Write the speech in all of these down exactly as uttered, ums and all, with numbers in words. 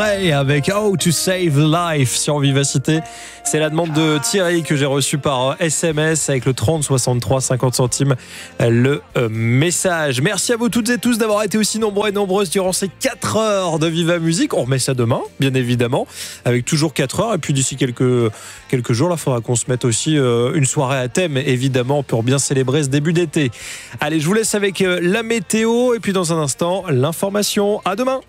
Et avec How to Save Life sur Vivacité. C'est la demande de Thierry que j'ai reçue par S M S avec le trente soixante-trois cinquante centimes le message. Merci à vous toutes et tous d'avoir été aussi nombreux et nombreuses durant ces quatre heures de Viva Musique. On remet ça demain, bien évidemment, avec toujours quatre heures. Et puis d'ici quelques, quelques jours, il faudra qu'on se mette aussi une soirée à thème, évidemment, pour bien célébrer ce début d'été. Allez, je vous laisse avec la météo et puis dans un instant, l'information. À demain.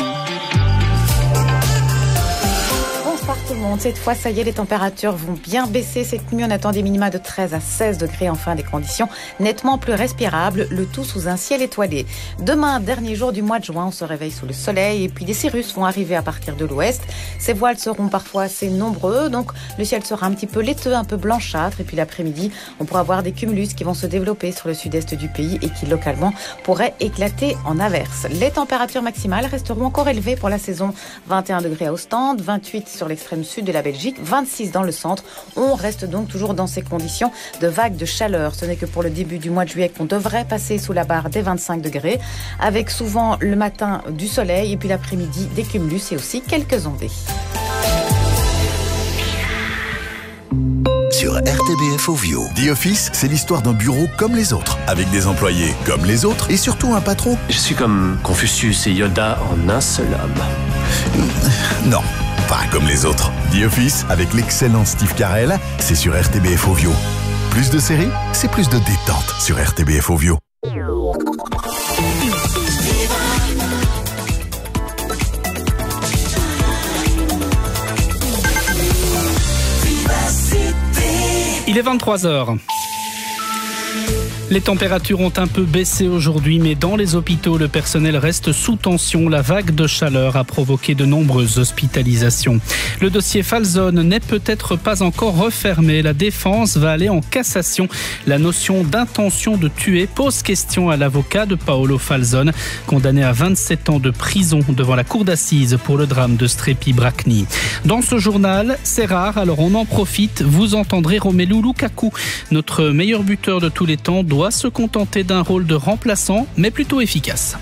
Tout le monde. Cette fois, ça y est, les températures vont bien baisser. Cette nuit, on attend des minima de treize à seize degrés, enfin des conditions nettement plus respirables, le tout sous un ciel étoilé. Demain, dernier jour du mois de juin, on se réveille sous le soleil et puis des cirrus vont arriver à partir de l'ouest. Ces voiles seront parfois assez nombreux, donc le ciel sera un petit peu laiteux, un peu blanchâtre, et puis l'après-midi, on pourra avoir des cumulus qui vont se développer sur le sud-est du pays et qui localement pourraient éclater en averse. Les températures maximales resteront encore élevées pour la saison. vingt et un degrés à Ostende, vingt-huit sur l'extrême sud de la Belgique, vingt-six dans le centre. On reste donc toujours dans ces conditions de vagues de chaleur. Ce n'est que pour le début du mois de juillet qu'on devrait passer sous la barre des vingt-cinq degrés, avec souvent le matin du soleil et puis l'après-midi des cumulus et aussi quelques ondées. Sur R T B F Ovio, The Office, c'est l'histoire d'un bureau comme les autres, avec des employés comme les autres et surtout un patron. Je suis comme Confucius et Yoda en un seul homme. Non, pas comme les autres. The Office, avec l'excellent Steve Carell, c'est sur R T B F Ovio. Plus de séries, c'est plus de détente sur R T B F Ovio. Il est vingt-trois heures. Les températures ont un peu baissé aujourd'hui, mais dans les hôpitaux, le personnel reste sous tension. La vague de chaleur a provoqué de nombreuses hospitalisations. Le dossier Falzon n'est peut-être pas encore refermé. La défense va aller en cassation. La notion d'intention de tuer pose question à l'avocat de Paolo Falzon, condamné à vingt-sept ans de prison devant la cour d'assises pour le drame de Strepi Bracni. Dans ce journal, c'est rare, alors on en profite. Vous entendrez Romelu Lukaku, notre meilleur buteur de tous les temps, doit se contenter d'un rôle de remplaçant, mais plutôt efficace.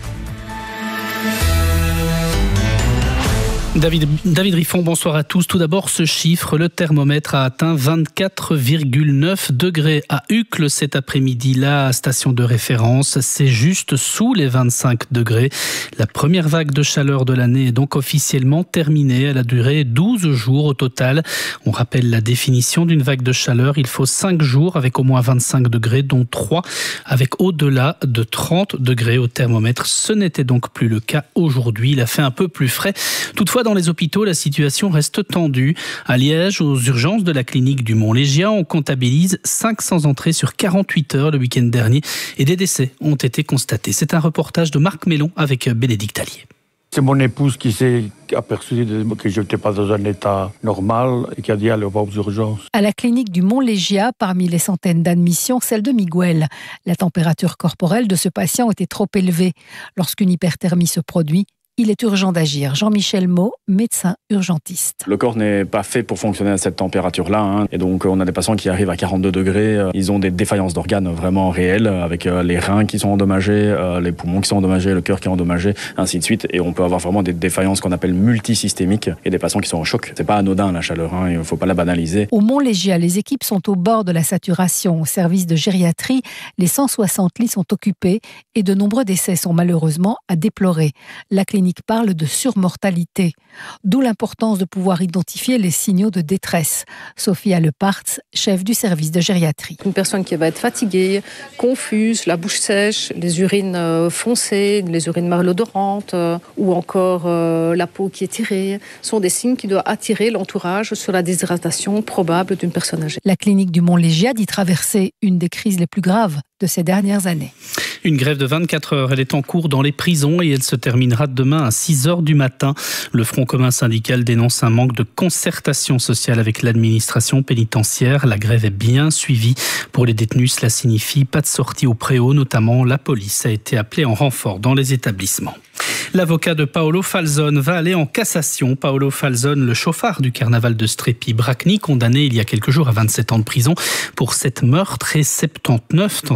David, David Riffon, bonsoir à tous. Tout d'abord, ce chiffre, le thermomètre a atteint vingt-quatre virgule neuf degrés à Uccle cet après-midi. La station de référence, c'est juste sous les vingt-cinq degrés. La première vague de chaleur de l'année est donc officiellement terminée. Elle a duré douze jours au total. On rappelle la définition d'une vague de chaleur. Il faut cinq jours avec au moins vingt-cinq degrés, dont trois avec au-delà de trente degrés au thermomètre. Ce n'était donc plus le cas aujourd'hui. Il a fait un peu plus frais. Toutefois, dans les hôpitaux, la situation reste tendue. À Liège, aux urgences de la clinique du Mont-Légia, on comptabilise cinq cents entrées sur quarante-huit heures le week-end dernier et des décès ont été constatés. C'est un reportage de Marc Mélon avec Bénédicte Allier. C'est mon épouse qui s'est aperçue que je n'étais pas dans un état normal et qui a dit aller voir aux urgences. À la clinique du Mont-Légia, parmi les centaines d'admissions, celle de Miguel. La température corporelle de ce patient était trop élevée. Lorsqu'une hyperthermie se produit, il est urgent d'agir. Jean-Michel Maud, médecin urgentiste. Le corps n'est pas fait pour fonctionner à cette température-là. Hein. Et donc, on a des patients qui arrivent à quarante-deux degrés. Ils ont des défaillances d'organes vraiment réelles, avec les reins qui sont endommagés, les poumons qui sont endommagés, le cœur qui est endommagé, ainsi de suite. Et on peut avoir vraiment des défaillances qu'on appelle multisystémiques et des patients qui sont en choc. C'est pas anodin, la chaleur. Hein. Il ne faut pas la banaliser. Au Mont-Légia, les équipes sont au bord de la saturation. Au service de gériatrie, les cent soixante lits sont occupés et de nombreux décès sont malheureusement à déplorer. La clinique parle de surmortalité, d'où l'importance de pouvoir identifier les signaux de détresse. Sophia Lepartz, chef du service de gériatrie. Une personne qui va être fatiguée, confuse, la bouche sèche, les urines foncées, les urines malodorante ou encore euh, la peau qui est tirée, sont des signes qui doivent attirer l'entourage sur la déshydratation probable d'une personne âgée. La clinique du Mont-Légia dit traverser une des crises les plus graves de ces dernières années. Une grève de vingt-quatre heures, elle est en cours dans les prisons et elle se terminera demain à six heures du matin. Le Front commun syndical dénonce un manque de concertation sociale avec l'administration pénitentiaire. La grève est bien suivie. Pour les détenus, cela signifie pas de sortie au préau, notamment la police a été appelée en renfort dans les établissements. L'avocat de Paolo Falzon va aller en cassation. Paolo Falzon, le chauffard du carnaval de Strepi Bracni, condamné il y a quelques jours à vingt-sept ans de prison pour sept meurtres et soixante-dix-neuf tentatives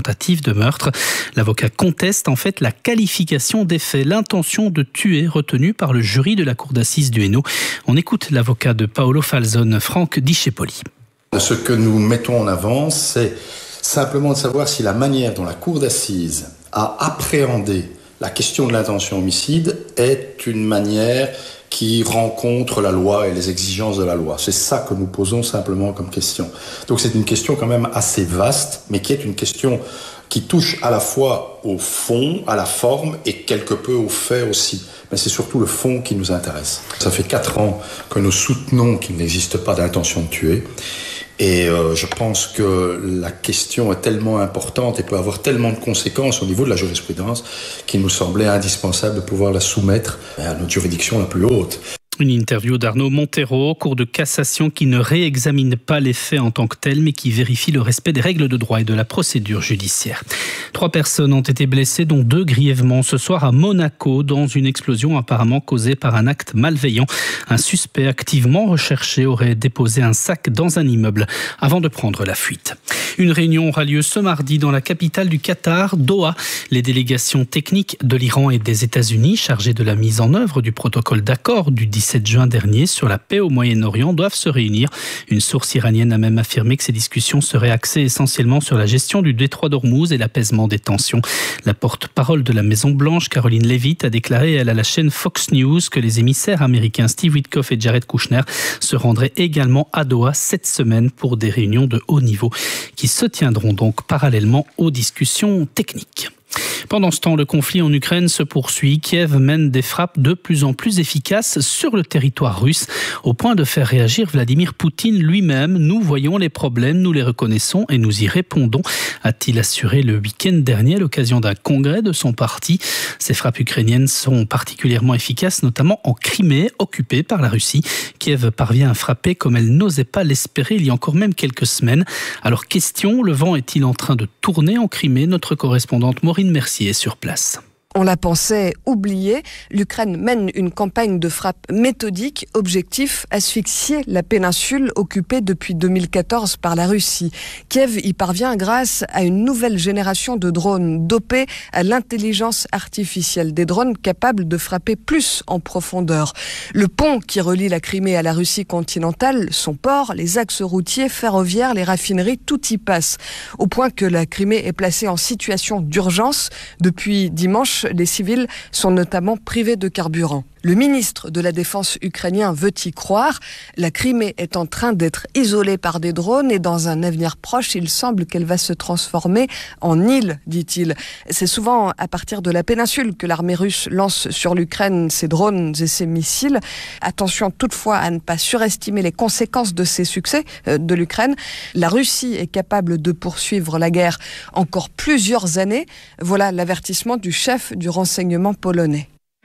tentative de meurtre. L'avocat conteste en fait la qualification des faits, l'intention de tuer retenue par le jury de la cour d'assises du Hainaut. On écoute l'avocat de Paolo Falzone, Franck Discepoli. Ce que nous mettons en avant, c'est simplement de savoir si la manière dont la cour d'assises a appréhendé la question de l'intention homicide est une manière qui rencontre la loi et les exigences de la loi. C'est ça que nous posons simplement comme question. Donc c'est une question quand même assez vaste, mais qui est une question qui touche à la fois au fond, à la forme et quelque peu au fait aussi. Mais c'est surtout le fond qui nous intéresse. Ça fait quatre ans que nous soutenons qu'il n'existe pas d'intention de tuer. Et euh, je pense que la question est tellement importante et peut avoir tellement de conséquences au niveau de la jurisprudence qu'il nous semblait indispensable de pouvoir la soumettre à notre juridiction la plus haute. Une interview d'Arnaud Montero, cour de cassation qui ne réexamine pas les faits en tant que tels, mais qui vérifie le respect des règles de droit et de la procédure judiciaire. Trois personnes ont été blessées, dont deux grièvement ce soir à Monaco, dans une explosion apparemment causée par un acte malveillant. Un suspect activement recherché aurait déposé un sac dans un immeuble avant de prendre la fuite. Une réunion aura lieu ce mardi dans la capitale du Qatar, Doha. Les délégations techniques de l'Iran et des États-Unis, chargées de la mise en œuvre du protocole d'accord du dix-sept juin dernier sur la paix au Moyen-Orient, doivent se réunir. Une source iranienne a même affirmé que ces discussions seraient axées essentiellement sur la gestion du détroit d'Ormuz et l'apaisement des tensions. La porte-parole de la Maison-Blanche, Caroline Leavitt, a déclaré elle, à la chaîne Fox News que les émissaires américains Steve Witkoff et Jared Kushner se rendraient également à Doha cette semaine pour des réunions de haut niveau qui se tiendront donc parallèlement aux discussions techniques. Pendant ce temps, le conflit en Ukraine se poursuit. Kiev mène des frappes de plus en plus efficaces sur le territoire russe, au point de faire réagir Vladimir Poutine lui-même. Nous voyons les problèmes, nous les reconnaissons et nous y répondons, a-t-il assuré le week-end dernier à l'occasion d'un congrès de son parti. Ces frappes ukrainiennes sont particulièrement efficaces, notamment en Crimée, occupée par la Russie. Kiev parvient à frapper comme elle n'osait pas l'espérer il y a encore même quelques semaines. Alors question, le vent est-il en train de tourner en Crimée? Notre correspondante Maureen Mercier est sur place. On la pensait oubliée, l'Ukraine mène une campagne de frappe méthodique, objectif asphyxier la péninsule occupée depuis deux mille quatorze par la Russie. Kiev y parvient grâce à une nouvelle génération de drones dopés à l'intelligence artificielle, des drones capables de frapper plus en profondeur. Le pont qui relie la Crimée à la Russie continentale, son port, les axes routiers, ferroviaires, les raffineries, tout y passe. Au point que la Crimée est placée en situation d'urgence depuis dimanche. Les civils sont notamment privés de carburant. Le ministre de la Défense ukrainien veut y croire. La Crimée est en train d'être isolée par des drones et dans un avenir proche, il semble qu'elle va se transformer en île, dit-il. C'est souvent à partir de la péninsule que l'armée russe lance sur l'Ukraine ses drones et ses missiles. Attention toutefois à ne pas surestimer les conséquences de ces succès de l'Ukraine. La Russie est capable de poursuivre la guerre encore plusieurs années. Voilà l'avertissement du chef du renseignement polonais.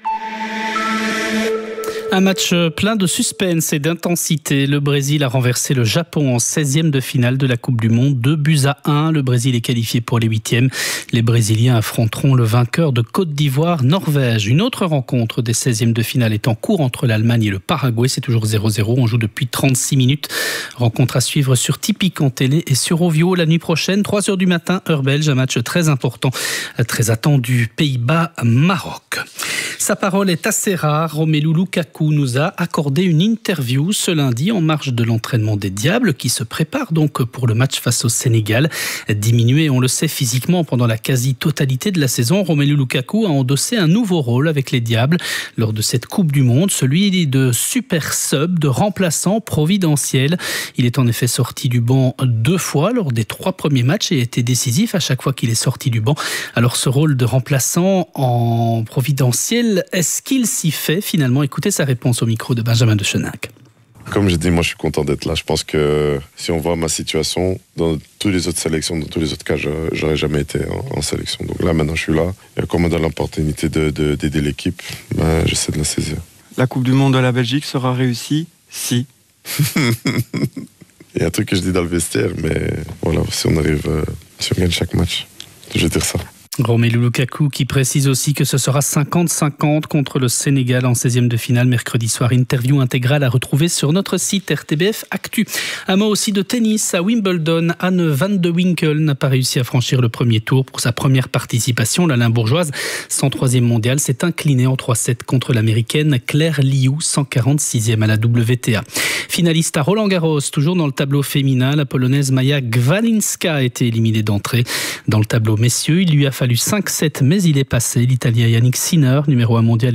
Un match plein de suspense et d'intensité. Le Brésil a renversé le Japon en seizième de finale de la Coupe du Monde. deux buts à un. Le Brésil est qualifié pour les huitièmes. Les Brésiliens affronteront le vainqueur de Côte d'Ivoire-Norvège. Une autre rencontre des seizièmes de finale est en cours entre l'Allemagne et le Paraguay. C'est toujours zéro zéro. On joue depuis trente-six minutes. Rencontre à suivre sur Tipeee en télé et sur Ovio la nuit prochaine. trois heures du matin, heure belge. Un match très important, très attendu. Pays-Bas-Maroc. Sa parole est assez rare. Romelu Lukaku nous a accordé une interview ce lundi en marge de l'entraînement des Diables qui se prépare donc pour le match face au Sénégal. Diminué, on le sait, physiquement pendant la quasi-totalité de la saison, Romelu Lukaku a endossé un nouveau rôle avec les Diables lors de cette Coupe du Monde, celui de super sub, de remplaçant providentiel. Il est en effet sorti du banc deux fois lors des trois premiers matchs et a été décisif à chaque fois qu'il est sorti du banc. Alors ce rôle de remplaçant en providentiel, est-ce qu'il s'y fait finalement? Écoutez sa réponse au micro de Benjamin Decheninck. Comme je dis, moi je suis content d'être là. Je pense que si on voit ma situation, dans toutes les autres sélections, dans tous les autres cas, j'aurais jamais été en, en sélection. Donc là, maintenant je suis là. Et comme on a l'opportunité de, de, d'aider l'équipe, ben, j'essaie de la saisir. La Coupe du Monde de la Belgique sera réussie si. Il y a un truc que je dis dans le vestiaire, mais voilà, si on arrive, si on gagne chaque match, je vais dire ça. Romelu Lukaku qui précise aussi que ce sera cinquante cinquante contre le Sénégal en seizième de finale mercredi soir. Interview intégrale à retrouver sur notre site R T B F Actu. Un mot aussi de tennis à Wimbledon. Anne van de Winkel n'a pas réussi à franchir le premier tour pour sa première participation. La Limbourgeoise, cent troisième mondiale, s'est inclinée en trois sept contre l'américaine Claire Liu, cent quarante-sixième à la W T A. Finaliste à Roland-Garros, toujours dans le tableau féminin, la Polonaise Maja Gwalinska a été éliminée d'entrée. Dans le tableau messieurs, il lui a fallu cinq sept, mais il est passé. L'Italien Yannick Sinner, numéro un mondial,